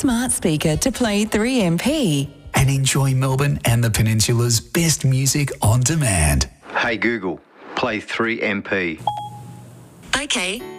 smart speaker to play 3MP. And enjoy Melbourne and the Peninsula's best music on demand. Hey Google, play 3MP. Okay.